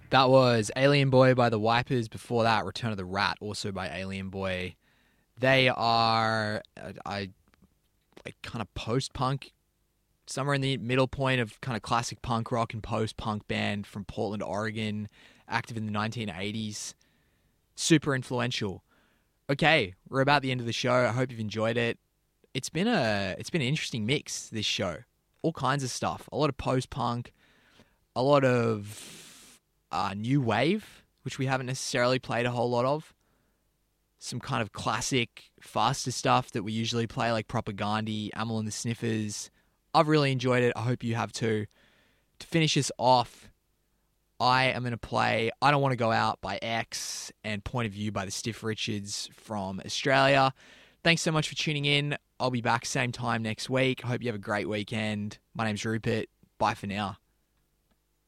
That was Alien Boy by the Wipers. Before that, Return of the Rat, also by Alien Boy. They are I like kind of post punk, somewhere in the middle point of kind of classic punk rock and post punk band from Portland, Oregon, active in the 1980s. Super influential. Okay, we're about the end of the show. I hope you've enjoyed it. It's been an interesting mix, this show. All kinds of stuff. A lot of post punk, a lot of new wave, which we haven't necessarily played a whole lot of. Some kind of classic, faster stuff that we usually play, like Propagandhi, Amyl and the Sniffers. I've really enjoyed it. I hope you have too. To finish us off, I am going to play I Don't Want to Go Out by X and Point of View by the Stiff Richards from Australia. Thanks so much for tuning in. I'll be back same time next week. I hope you have a great weekend. My name's Rupert. Bye for now.